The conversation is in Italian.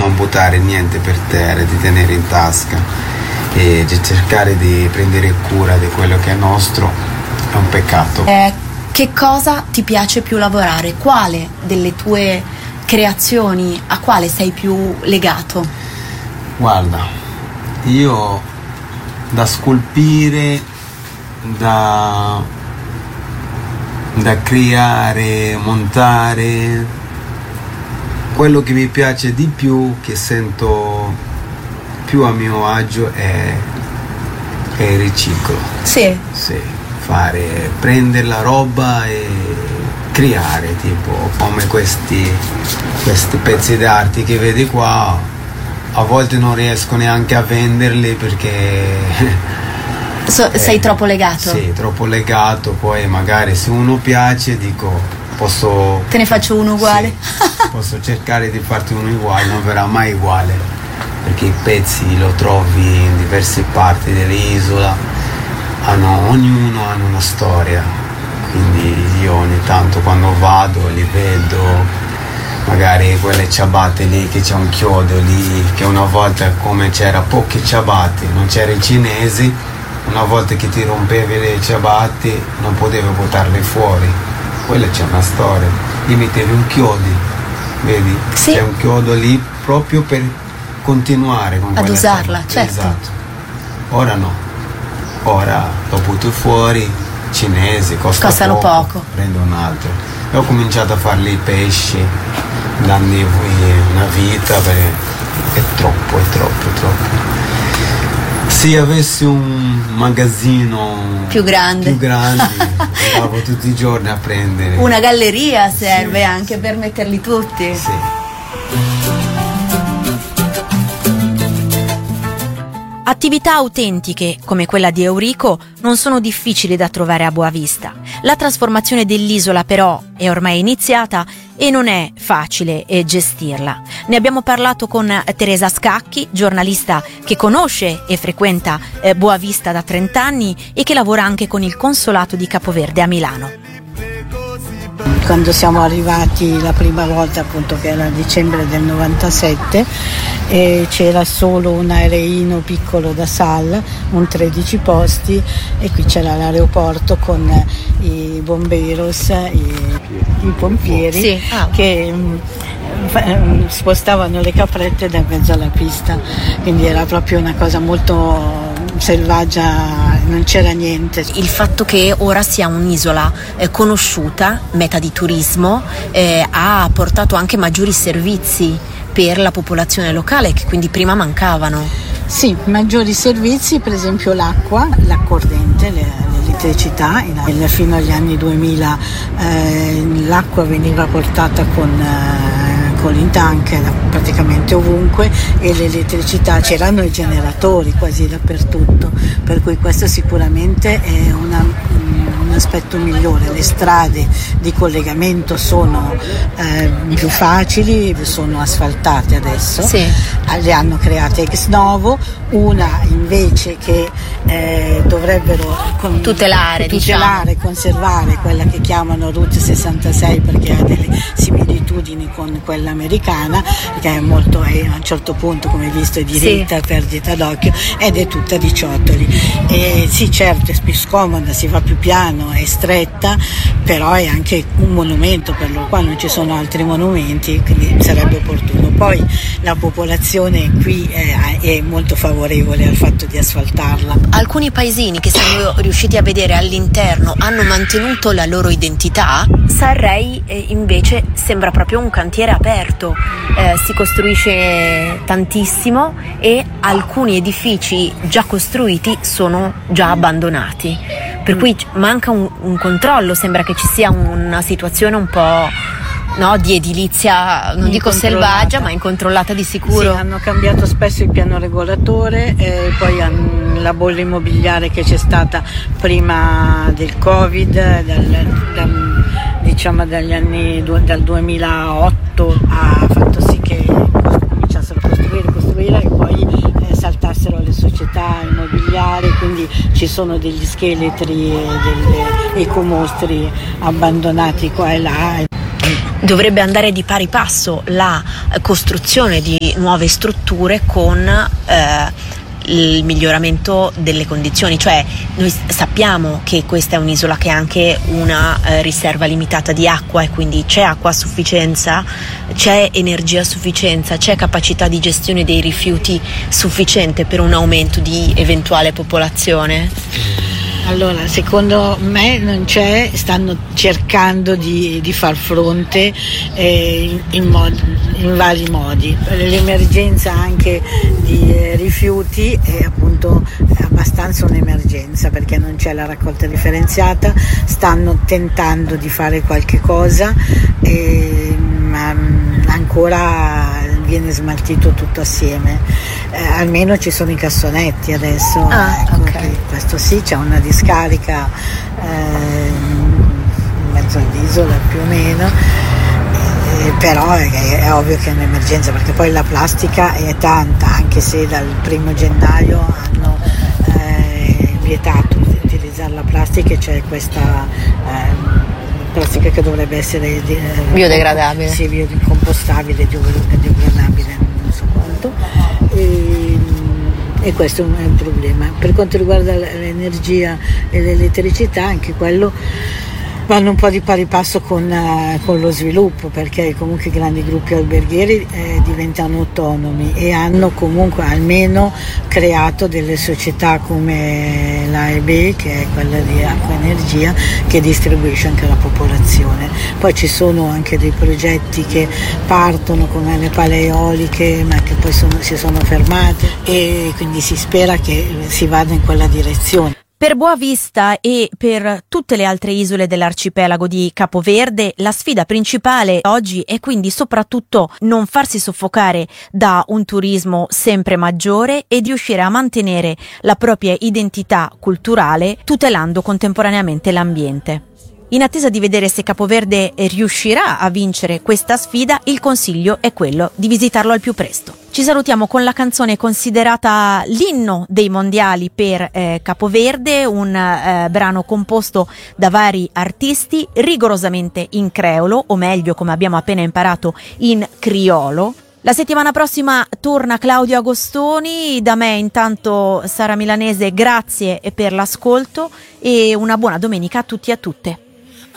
non buttare niente per terra, di tenere in tasca e di cercare di prendere cura di quello che è nostro è un peccato. Che cosa ti piace più lavorare? Quale delle tue creazioni, a quale sei più legato? Guarda, io da scolpire, da creare, montare, quello che mi piace di più, che sento più a mio agio è il riciclo. Sì. Prendere la roba e creare, tipo come questi pezzi d'arte che vedi qua. A volte non riesco neanche a venderli perché sei troppo legato? Sì, troppo legato. Poi magari se uno piace dico posso... Te ne faccio uno uguale? Sì, posso cercare di farti uno uguale, non verrà mai uguale perché i pezzi lo trovi in diverse parti dell'isola, ognuno ha una storia, quindi io ogni tanto quando vado li vedo, magari quelle ciabatte lì che c'è un chiodo lì, che una volta come c'era poche ciabatte, non c'erano i cinesi, una volta che ti rompevi le ciabatte non potevi buttarle fuori, quella c'è una storia, gli mettevi un chiodo, vedi? Sì. C'è un chiodo lì proprio per continuare con ad usarla, ciabatte. certo. Esatto. Ora no, ora lo butto fuori, cinesi, costano poco, prendo un altro. E ho cominciato a farli i pesci, dandogli una vita perché è troppo. Se avessi un magazzino più grande andavo tutti i giorni a prendere. Una galleria serve anche per metterli tutti. Sì. Attività autentiche come quella di Eurico non sono difficili da trovare a Boavista. La trasformazione dell'isola però è ormai iniziata e non è facile gestirla. Ne abbiamo parlato con Teresa Scacchi, giornalista che conosce e frequenta Boavista da 30 anni e che lavora anche con il consolato di Capoverde a Milano. Quando siamo arrivati la prima volta, appunto, che era a dicembre del 97, c'era solo un aereino piccolo da Sal, un 13 posti, e qui c'era l'aeroporto con i bomberos, i pompieri, sì. Che spostavano le caprette da mezzo alla pista, quindi era proprio una cosa molto selvaggia, non c'era niente. Il fatto che ora sia un'isola conosciuta, meta di turismo, ha portato anche maggiori servizi per la popolazione locale che quindi prima mancavano. Sì, maggiori servizi, per esempio l'acqua corrente, l'elettricità. Fino agli anni 2000 l'acqua veniva portata con in tanker praticamente ovunque, e l'elettricità, c'erano i generatori quasi dappertutto, per cui questo sicuramente è un aspetto migliore. Le strade di collegamento sono più facili, sono asfaltate adesso, sì. Le hanno create ex novo, una invece che dovrebbero tutelare, conservare, quella che chiamano Route 66 perché ha delle similitudini con quella americana, che è molto, a un certo punto, come hai visto, è diritta, sì. Perdita d'occhio, ed è tutta di ciottoli. E sì, certo, è più scomoda, si va più piano, è stretta, però è anche un monumento, per lo quale non ci sono altri monumenti, quindi sarebbe opportuno. Poi la popolazione qui è molto favorevole al fatto di asfaltarla. Alcuni paesini che siamo riusciti a vedere all'interno hanno mantenuto la loro identità. Sanrei invece sembra proprio un cantiere aperto, si costruisce tantissimo e alcuni edifici già costruiti sono già abbandonati, per cui manca un controllo, sembra che ci sia una situazione un po' di edilizia, non dico selvaggia, ma incontrollata di sicuro. Sì, hanno cambiato spesso il piano regolatore, poi la bolla immobiliare che c'è stata prima del Covid, dal 2008 ha fatto sì che cominciassero a costruire e poi saltassero le società immobiliari, quindi ci sono degli scheletri e degli ecomostri abbandonati qua e là. dovrebbe andare di pari passo la costruzione di nuove strutture con il miglioramento delle condizioni, cioè noi sappiamo che questa è un'isola che ha anche una riserva limitata di acqua e quindi c'è acqua a sufficienza, c'è energia a sufficienza, c'è capacità di gestione dei rifiuti sufficiente per un aumento di eventuale popolazione? Allora, secondo me non c'è, stanno cercando di far fronte in vari modi. L'emergenza anche di rifiuti è appunto abbastanza un'emergenza perché non c'è la raccolta differenziata, stanno tentando di fare qualche cosa, ma ancora viene smaltito tutto assieme. Almeno ci sono i cassonetti adesso, ecco, okay. Questo sì, c'è una discarica in mezzo all'isola più o meno, però è ovvio che è un'emergenza perché poi la plastica è tanta, anche se dal 1° gennaio hanno vietato di utilizzare la plastica e c'è questa plastica che dovrebbe essere biodegradabile. Sì, biocompostabile, biodegradabile, non so quanto. E questo è un problema. Per quanto riguarda l'energia e l'elettricità, anche quello vanno un po' di pari passo con lo sviluppo, perché comunque i grandi gruppi alberghieri diventano autonomi e hanno comunque almeno creato delle società come l'AEB, che è quella di Acqua Energia, che distribuisce anche alla popolazione. Poi ci sono anche dei progetti che partono come le pale eoliche, ma che poi si sono fermate, e quindi si spera che si vada in quella direzione. Per Boa Vista e per tutte le altre isole dell'arcipelago di Capoverde, la sfida principale oggi è quindi soprattutto non farsi soffocare da un turismo sempre maggiore e di riuscire a mantenere la propria identità culturale, tutelando contemporaneamente l'ambiente. In attesa di vedere se Capoverde riuscirà a vincere questa sfida, il consiglio è quello di visitarlo al più presto. Ci salutiamo con la canzone considerata l'inno dei mondiali per Capoverde, un brano composto da vari artisti, rigorosamente in creolo, o meglio, come abbiamo appena imparato, in criolo. La settimana prossima torna Claudio Agostoni, da me intanto Sara Milanese, grazie per l'ascolto e una buona domenica a tutti e a tutte.